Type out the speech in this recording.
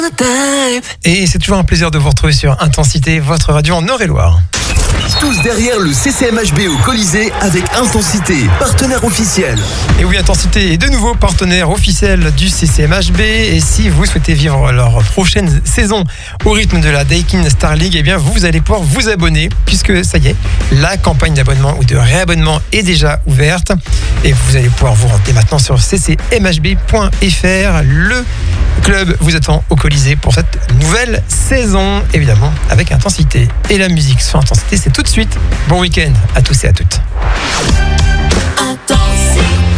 Et c'est toujours un plaisir de vous retrouver sur Intensité, votre radio en Eure-et-Loire. Tous derrière le CCMHB au Colisée avec Intensité, partenaire officiel. Et oui, Intensité est de nouveau partenaire officiel du CCMHB. Et si vous souhaitez vivre leur prochaine saison au rythme de la Daikin Star League, eh bien vous allez pouvoir vous abonner, puisque ça y est, la campagne d'abonnement ou de réabonnement est déjà ouverte. Et vous allez pouvoir vous rendre dès maintenant sur ccmhb.fr. Le club vous attend au Colisée pour cette nouvelle saison, évidemment avec Intensité. Et la musique sur Intensité, c'est tout de suite. Bon week-end à tous et à toutes. Intensité.